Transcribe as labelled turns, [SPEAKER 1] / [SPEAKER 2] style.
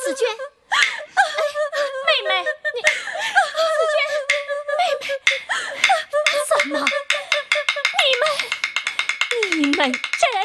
[SPEAKER 1] 紫娟，妹妹，紫娟，妹妹，怎么？你们这